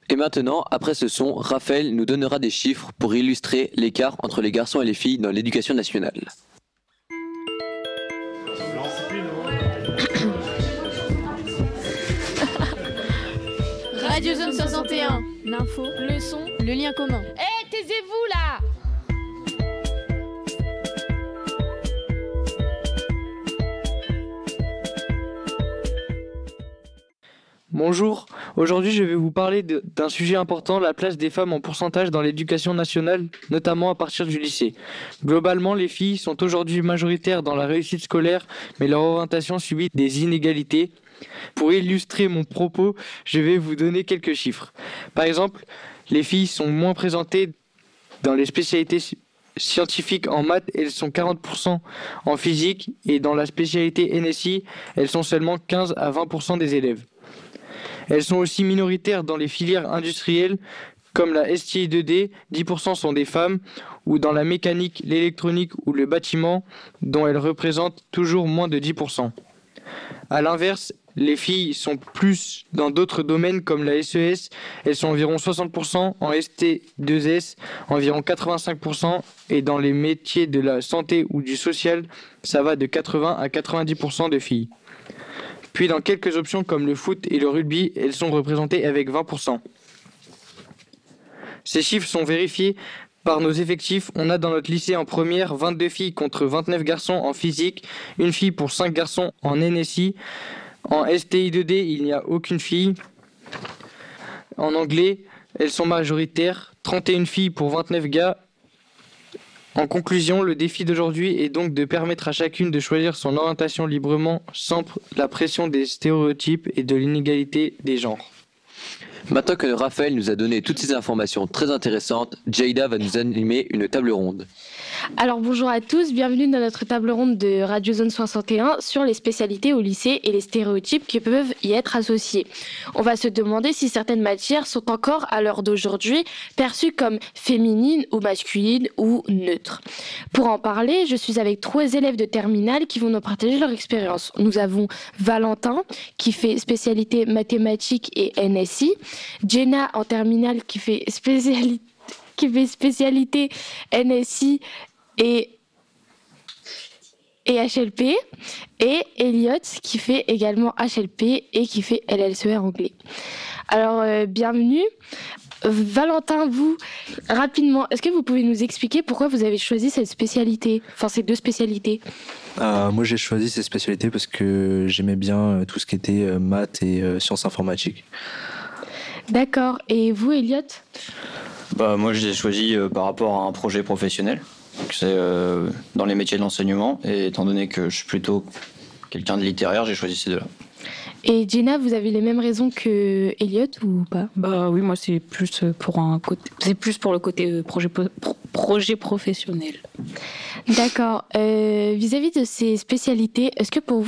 Et maintenant, après ce son, Raphaël nous donnera des chiffres pour illustrer l'écart entre les garçons et les filles dans l'éducation nationale. Radio Zone 61, l'info, le son, le lien commun. Taisez-vous là! Bonjour, aujourd'hui je vais vous parler d'un sujet important, la place des femmes en pourcentage dans l'éducation nationale, notamment à partir du lycée. Globalement, les filles sont aujourd'hui majoritaires dans la réussite scolaire, mais leur orientation subit des inégalités. Pour illustrer mon propos, je vais vous donner quelques chiffres. Par exemple, les filles sont moins présentées dans les spécialités scientifiques en maths, elles sont 40% en physique, et dans la spécialité NSI, elles sont seulement 15 à 20% des élèves. Elles sont aussi minoritaires dans les filières industrielles comme la STI 2D, 10% sont des femmes, ou dans la mécanique, l'électronique ou le bâtiment, dont elles représentent toujours moins de 10%. A l'inverse, les filles sont plus dans d'autres domaines comme la SES, elles sont environ 60%, en ST2S environ 85%, et dans les métiers de la santé ou du social, ça va de 80 à 90% de filles. Puis dans quelques options comme le foot et le rugby, elles sont représentées avec 20%. Ces chiffres sont vérifiés par nos effectifs. On a dans notre lycée en première 22 filles contre 29 garçons en physique, une fille pour 5 garçons en NSI. En STI 2D, il n'y a aucune fille. En anglais, elles sont majoritaires, 31 filles pour 29 gars. En conclusion, le défi d'aujourd'hui est donc de permettre à chacune de choisir son orientation librement sans la pression des stéréotypes et de l'inégalité des genres. Maintenant que Raphaël nous a donné toutes ces informations très intéressantes, Jada va nous animer une table ronde. Alors bonjour à tous, bienvenue dans notre table ronde de Radio Zone 61 sur les spécialités au lycée et les stéréotypes qui peuvent y être associés. On va se demander si certaines matières sont encore à l'heure d'aujourd'hui perçues comme féminines ou masculines ou neutres. Pour en parler, je suis avec 3 élèves de terminale qui vont nous partager leur expérience. Nous avons Valentin qui fait spécialité mathématiques et NSI, Jenna en terminale qui fait spécialité NSI et HLP, et Elliot qui fait également HLP et qui fait LLCE anglais. Alors, bienvenue. Valentin, vous, rapidement, est-ce que vous pouvez nous expliquer pourquoi vous avez choisi cette spécialité, enfin ces 2 spécialités? Moi j'ai choisi ces spécialités parce que j'aimais bien tout ce qui était maths et sciences informatiques. D'accord. Et vous, Elliot? Moi, je l'ai choisi par rapport à un projet professionnel. C'est dans les métiers de l'enseignement. Et étant donné que je suis plutôt quelqu'un de littéraire, j'ai choisi ces 2-là. Et Jenna, vous avez les mêmes raisons que Elliot ou pas? Oui, moi c'est plus pour le côté projet professionnel. D'accord. Vis-à-vis de ces spécialités, est-ce que pour vous